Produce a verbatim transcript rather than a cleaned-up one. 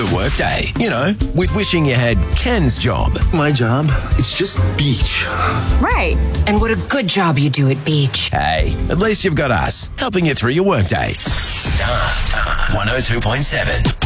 the workday. You know, with wishing you had Ken's job. My job? It's just beach. Right. And what a good job you do at beach. Hey, at least you've got us helping you through your workday. Star one oh two point seven.